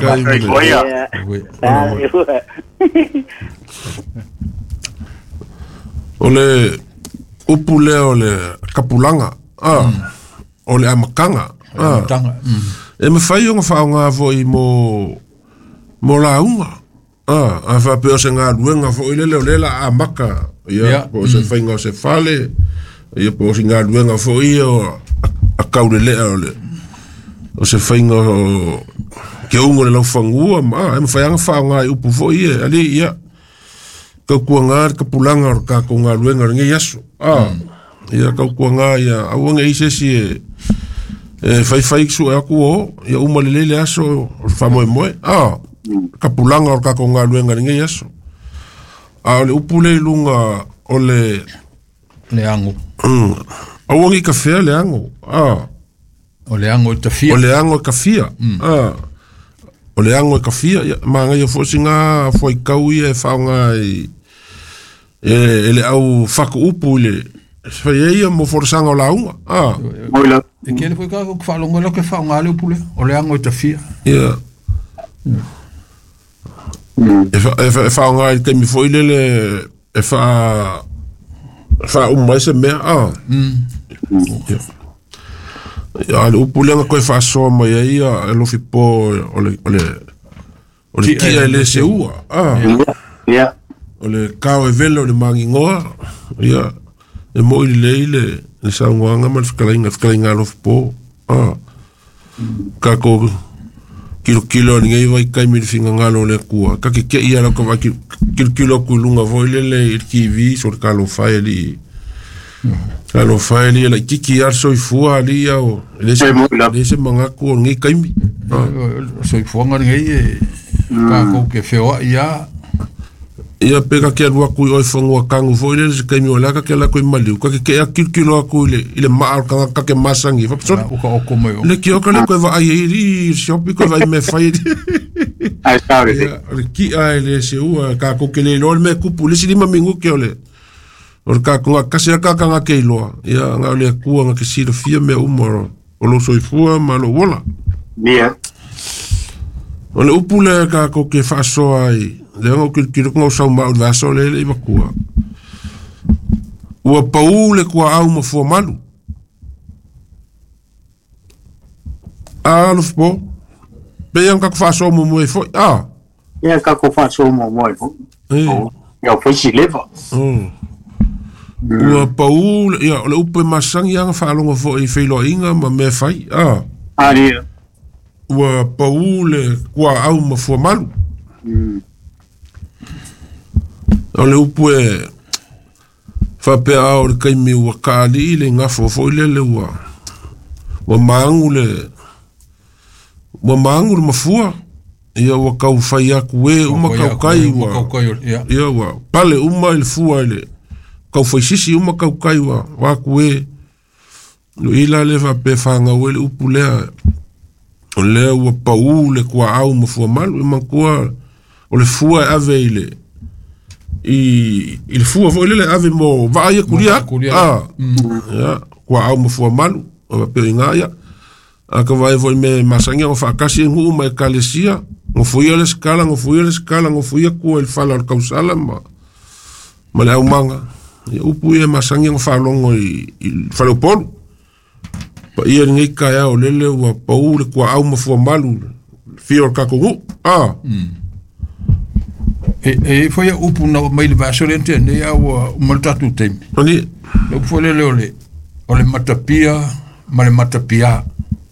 ole upule ole kapulanga ole amakanga e me fai unga whaonga voi mo la unga a wha peo se ngā ruenga fo ile leo lela a maka ia po se whainga o se fale ia po se ngā ruenga fo ia a kaure lea ole o se whainga o ke ungo le lau whangua e me whai anga whaonga i upu fo ia ali ia kau kua ngā kapulanga o ka ko ngā ruenga ringe yaso ia kau kua ngā ia awanga i sesi e whai ksu e aku o ia umalelele aso o whamoe moe kapulanga o ka ko ngā ruenga ringe yaso le upule lunga o le ango awanga i kawhea le ango o le ango i kawhia o le ango i kawhia o le ango i kawhia maanga ia fo singa fo i kau ia e whaonga ele au whaku upu ile whai ia mo forsanga o launga moila e kele foi ka ko whalonga lo ke whaonga le upu le o le ango i kawhia ia e whaonga i temi fo ile le e wha umai se mea ia le upu le nga koe wha soa mai ia e lofi po o le kia le se ua ia o le kao e velo le mangi ngoa ia e mo i le saungoanga ma le whakalainga lofi po ka ko kilo ni ngai vai kai mi finga ngalo le kua ka ke ia la ko va kilo ku lunga voi le il ki vi sur ka lo fai li Alo fai li la kiki ar soifua li au. Lese mangaku o ngi kaimi. Soifua ngai ka ko ke feo ia. Ia pega ke alua kui oi whangua kangu fo ile se kaimi o laka ke la kui maliu. Ka ke a kirkilo aku ile maa ka ke masangi. Uka oko mai o. Le ki oka le koe wa ai iri shopi koe vai me fai. Ai saure. Ki ai le se ua ka ko ke le lor me kupu le si lima mingu ke ole. Or ka ko kasi ka nga ke loa. Ia nga le ku nga ke sira fia me umoro. O lo soifua ma lo wola. Nia. O le upu le ka ko ke whaaso ai. Le ngo kilo ngau sau mau vaso le i makua. Ua pau le kua au ma fua malu. Alo fpo. Pe yang ka whaaso mo mo e foi. Ia ka ko whaaso mo mo e foi. Ia foi si leva. Ua pau ia le upu masangi yang whaalonga foi whilo inga ma me fai. Ria. Ua pau le kua au ma fua malu. O le upu e whapea au le kaimi ua kāli le ngafo foi le ua maangu le mafua ia ua kau whai aku e uma kau kai ia ua pale uma le fua le kau whai sisi uma kau kai wa aku e no ila le whapea whanga ue le upu lea o lea ua pau le kua au mafua malu ima kua o le fua e ave ile il fua foi le ave mo vai kuria ya kwa au mo fua malu o pe ngaya aka vai foi me masangia o fa kasi ngu ma kalesia mo foi le skala mo foi ku el fala al causala ma le au manga o pu e masangia o fa longo il falo pol pa ia ngi ka ya o lele o pau le kwa au mo fua malu fio ka ko foi upu na mai le vaso le tene au maltatu tem. Oni le foi le ole matapia, ma le matapia.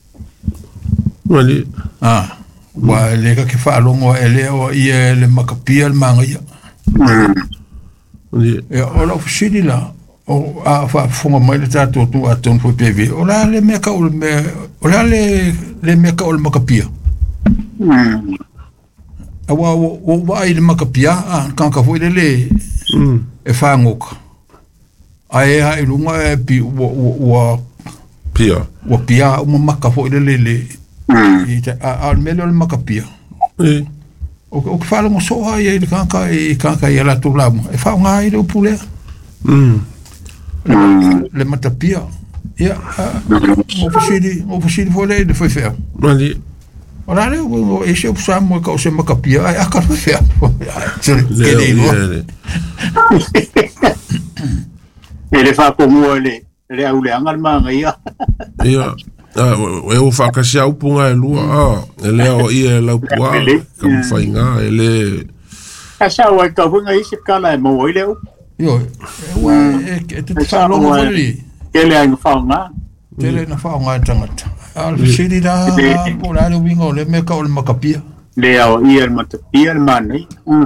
Oni wa le ka ke fa longo ele o ia le makapia le manga ia. Oni ola fusili la o a fa fonga mai le tatu tu a ton foi pv. Ola le meka o le meka o le makapia. Awa o ai le makapia ka foi le e fangoka ai ai lunga e pi o pia o maka foi le a melo le makapia o fa lo so ai ka ia la tu lamo e fa nga ai le pule le matapia ia o fusili foi le foi fer ora le o e se usamo ka o se makapia ai aka fer ele fa como ele au le angal manga ia o fa ka sia upunga e lua ele o ia la pua ka fainga ele asa wa ka hunga isi kala e mo ile yo e te fa lo mo li ele ai fa nga ele na fa nga tangata al sidi da pula le wingo le meka o le makapia le o ia el matapia el mani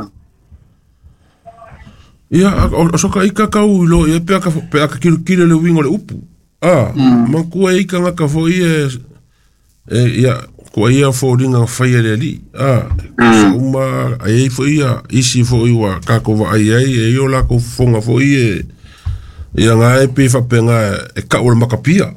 ia o soka ika ka ulo e pe aka kilo le wingo le upu man ku e ika nga ka foi ia ko ia fo ringa fai le ali uma ai foi ia isi foi wa ka ko va ai e yo la ko fonga foi ia nga e pe fa penga e ka o le makapia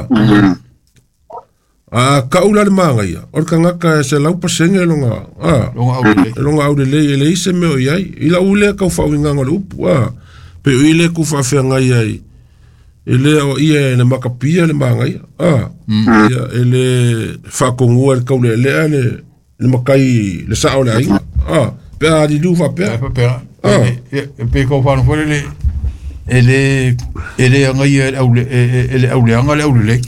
ka ula le manga ia or ka ngaka se lau pasenge longa au le se me o iai ila ule ka fa winga ngol upu pe ile ku fa fe nga iai ele o ia le makapia le manga ia ia ele fa ko ngua ka ule le makai le sa ole ai pe a di lu fa pe pe ko fa no le ele ngai ele aule le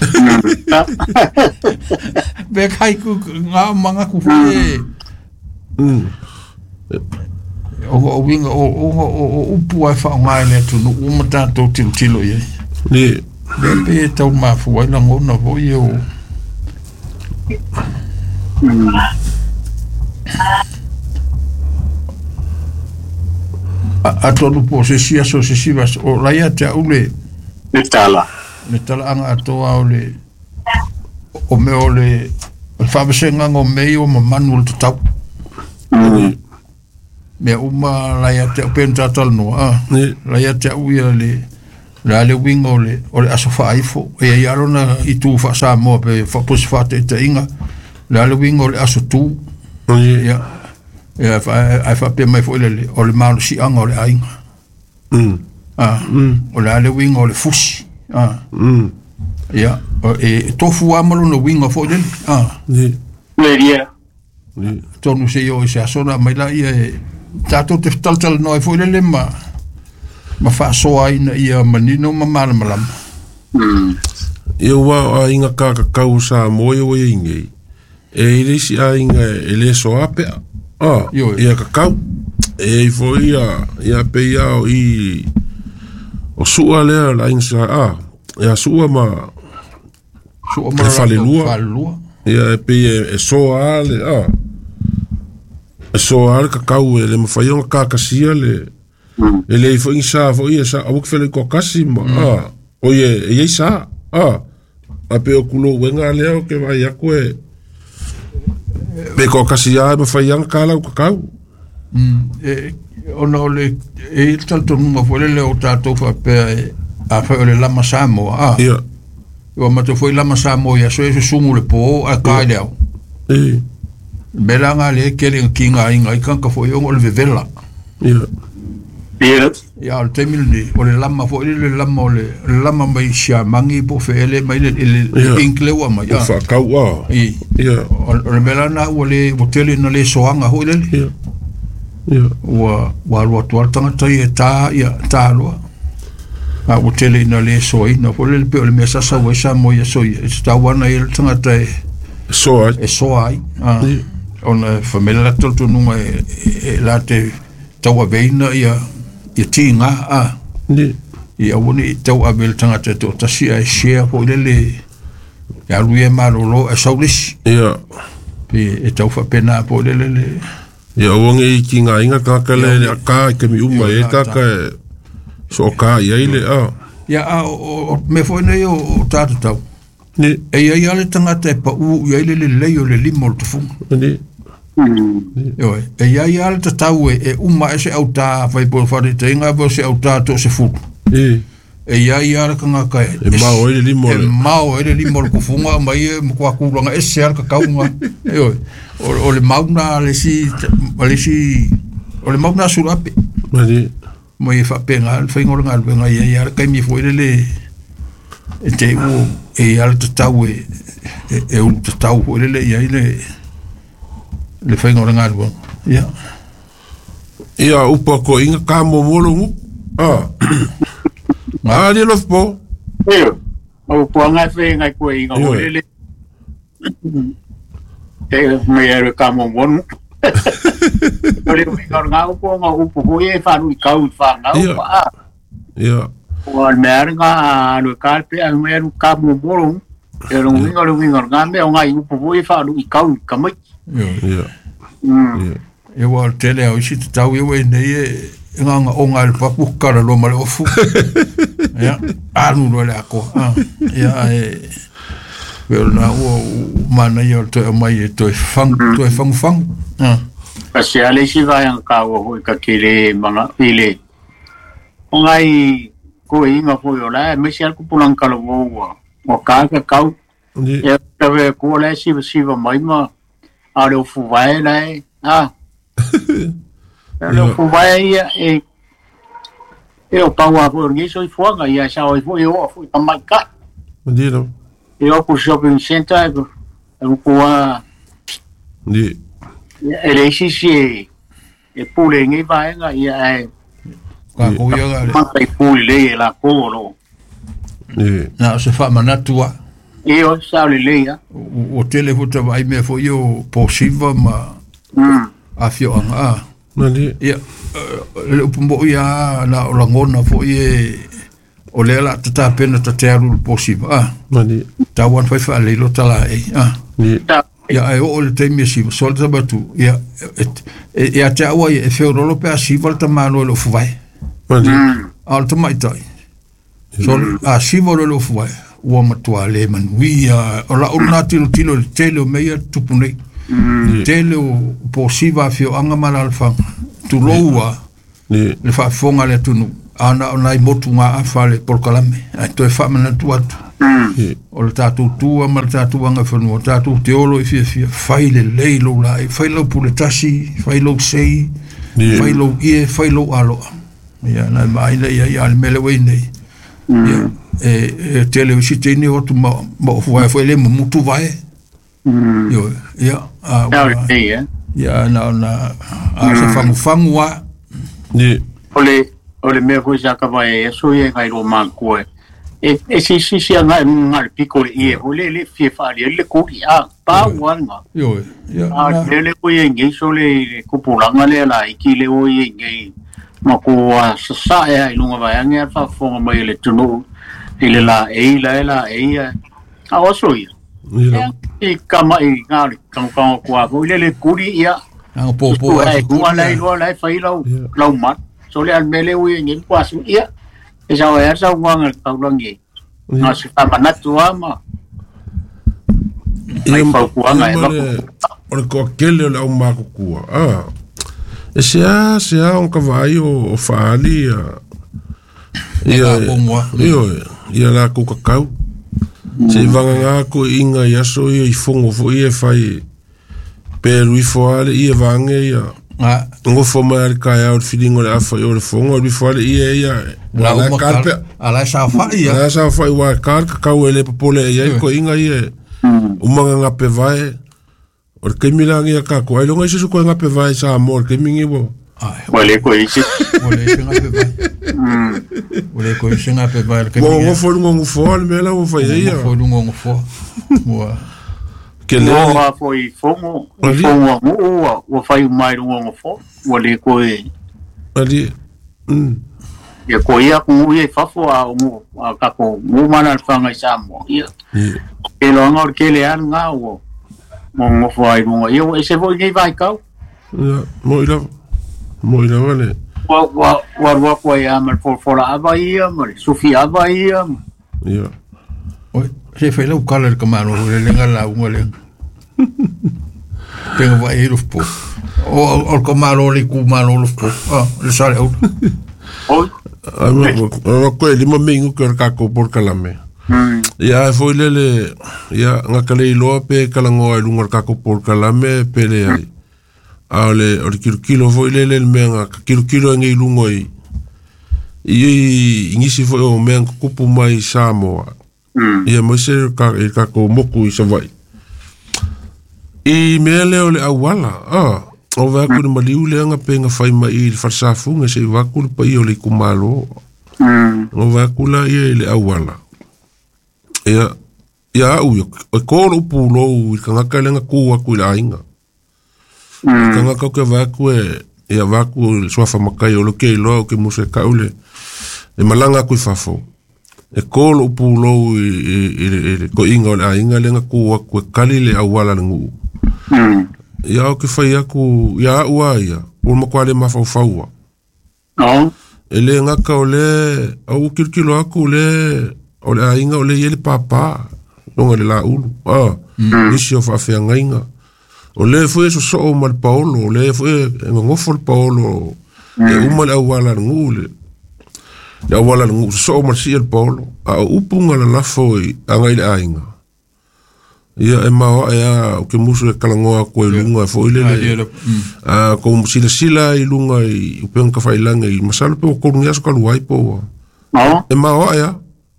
be kai ku nga manga ku fe o winga o pu ai fa ngai le tu no mata to tilo ye ni be tau ma fu ai la ngona vo yo a todo po se sia so se sivas o laia te ule Le tala anga atoa o me o le whabasenga ngō mei o mamanu le tatau. Mea uma laia te upen tatal noa. Laia te uia le winga o le aso whaifo. E iarona i tū whaasa moa pe whapusi whate te inga. Le winga o le aso tū. Ia ai whape mai fo ile o le maano si anga o le ainga. O le winga o le fusi. Ia, tofu amalo no winga fo ile. Leria. Tonu se yo se asona mai la ia tato te tal no fo ile ma fa so ai na ia manino ma malam. Ia wa inga ka kausa mo yo ingi. E ile si inga ele so ape. Ia kakau. E fo ia pe ia i o sua le la insa ia sua ma falelua. Ia pe e so ale so al kakau le mafaion kakasia le fo insa fo ia sa au fele ko kasima o ye sa a pe o kulo wenga le o ke vai akue pe ko kasia mafaion kala kakau ona le e tanto nunga fo le o tato fa pe a fa le lama Samoa ia o mato foi lama Samoa ia so e sumu le po a kaileo belanga le kele kinga inga ikanka foi o le vela ia o te milni o le lama foi le lama mai sia mangi po fele mai le inklewa mai ia fa kaua ia o le belana o le hoteli na le soanga ho le ia wa tuar tangata ia ta loa a hoteli na le soi na po le pe o le mesa sa wa sa mo ia soi sta wana il tangata soai ona famela tolto nunga la te tawa veina ia tinga ia woni tau abel tangata to tasia e share po le ya luie marolo e saulis ia pe e tau fa pena po le ia wonge i kinga inga kakale ka ke mi uma e kaka so ka ia ile ia me foi nei o tatu tau e ia le tangata e pa u ia ile le leio le limol tu fun e ia le tatau e uma e se auta vai por fare tenga vo se auta to se fu e ia le kanga ka e mau e le limol ku funga mai mo kwa kulanga e se ka kaunga o le mauna le si o le mauna surape mai fa penga fa ngoranga venga ia ka mi foi le e te u e al tatau e un tatau o le ia le fa ngoranga ia upa ko inga ka mo molo le lo po o po nga fe nga ko inga o le me era ka mo bon ole ngoranga o po nga upo e fa nu ka u fa nga ia o merga no carpe a meru ka mo bolo era un ngoranga me nga upo e fa nu ka u ka mai e wa tele o si tau e nei nga onga le papu kara lo male ofu ya anu no le ako ya wel na o mana yo to mai to fang kasi ale si vai ang kawo ka kile mga ile ngai ko inga fo yo la me si al ku pulang kalo mo ka kau ya tave ko le si mai ma ale fu vai lai lo fu vai e o pawa por ngi so fo nga ya sa o fo yo fo tamai ka ndiro e o ku shopping center o ku ele si e pule ngi vai nga ya ka ko yo ga ma pe pule la ko lo na se fa manatua e o sa le ya o telefoto vai me fo yo posiva ma afio ia le pombo ia la ngona fo ie o le la tata pena tatearu posiva tawan fa le lo tala ia ai o le temi si solta batu ia ia tawa e fe rolo pe si volta mano lo fai alta mai tai So a sivolo lo fuai ua matua le manuia o la ona tilo le tele o meia tupunei tele o po siva fio anga malalfanga tu loua le whaafonga le tunu ana ona i motu ngā awha le polkalame ai toi whamana tu atu o le tātou tua ma le tātou anga whanua tātou te olo i fia whai le leilo lai whai lau pule tasi whai lau sei whai lau ie whai lau aloa ia nai mai le ia le mele wei nei tele o si teine o tu ma fuai whai le mutu vai ia ia na sa fangu wa ole me ko ja ka vai so ye ngai ro man ko si ngai ngai piko ye ole le fi fa le ko ya pa wanga le ko ye ngai so le ko pulanga le la ki le o ye ngai ma ko sa ya ilunga vai ngai fa fo mai le tunu ile la a oso ye e kama e ngai kan ko ile le kuri ya ang popo ai fai lau mat so le al mele ui ngin kwasu ia e sa wa sa wang al kaulangi na si pa manatu ama ai pa kuanga e o ko kele o ma ko kua e se on kavai o faali ia la ko kakau se vanga ko inga ya so i fongo fo i fai pero i foale i vange ia ngo fo mai ka ya o feeling o le afa o le fongo i foale ia la carpe ala sa fa wa carpe ka o le popole ia ko inga ia o manga ngape vai o ke milangi ka ko ai longa se ko ngape vai sa amor ke mingi bo wale ko isi wale ko isi ngape vai ke mingi ngo fo me la o fa ia ngo fo que no va foi fomo o fai mai um fo o le ko ali e ko ia com e fa fo a ka ko mo mana fanga samo ia e lo ngor que le an nga o mo fai no eu ese foi que vai ka mo ira vale wa ko ia mal for a vai mal sofia vai ia oi se fai lau kala ka mano le lenga la unga le tengo vai ir po o ka mano le ku mano le po le sale o ko le mamingu ka ko por kalame ya foi le ya ngakale lope kalango lunga ka ko por kalame pele ai ale o kilo foi le menga kilo ngi lungo i ngisi foi o menga kupu mai Samoa ia mose ka ko moku i sa vai i mele o le awala o va ku maliu le nga penga fai mai i falsafu nga se va ku pa i o le kumalo o va ku la i le awala ia u o ko lo pulo i ka nga le nga ku ku la inga ka nga ka ke va ku ia va ku so fa makai o lo ke lo ke mose ka ule e malanga ku fafo e kolo pulo i ko inga o inga le nga ku kali le awala ngu ia o ke fai aku ia ua ia o makwale mafaufaua ele nga ka o le au kirkilo aku le o le inga o le yele papa nonga le la ulu nisi o fafea ngainga o le fue so o mal paolo o le fue ngofo el paolo e uma le awala ngu le awala ngu so o mal si el paolo a upunga la lafo i angai le ainga ia e mau ia o ke musu e kalangoa ko i lunga fo ile a ko sila i lunga i upen ka failanga i masalo pe ko ngia so kaluai po e mau ia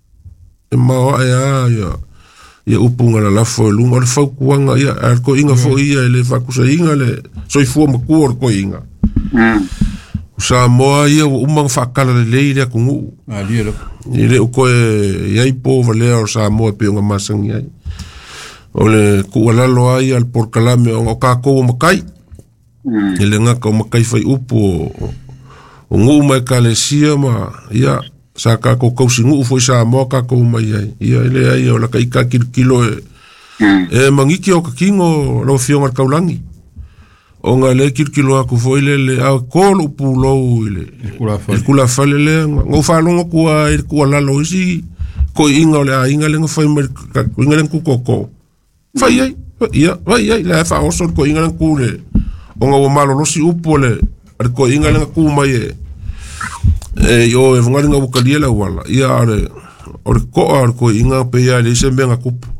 ia upunga la lafo i lunga le fau kuanga ia ar ko inga fo ia le fakusa inga le soi fu ma ko ko inga sa moa ia umang fakala le leire ku ngu ile ko ia i po vale o sa moa pe nga masang ia ole ku ala lo ai al por kalame o ka ko makai ele nga ko makai fai upo o ngu mai kalesia ma ia sa ka ko ko singu foi sa mo ka ko mai ia ele ai o la kai ka kilo e mangiki o ka kingo lo fio mar kaulangi o nga le kirkilo aku foi le a kolo pulo ile il kula fale le ngo falongo kua il kua la loisi ko inga le a inga le ngafai mer inga le kukoko fai ai vai la fa oso ko inga le kule o nga malo losi upole ar ko inga le ku mai yo e vanga nga bukalia la wala ia are or ko ar ko inga pe ya le sembe nga kupu